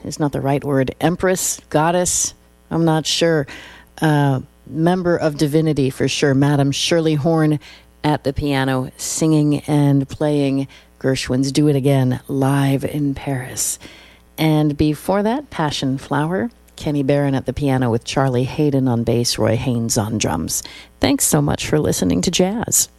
is not the right word. Empress, goddess, I'm not sure. Member of divinity for sure. Madam Shirley Horn at the piano, singing and playing Gershwin's Do It Again live in Paris. And before that, Passion Flower, Kenny Barron at the piano with Charlie Hayden on bass, Roy Haynes on drums. Thanks so much for listening to Jazz.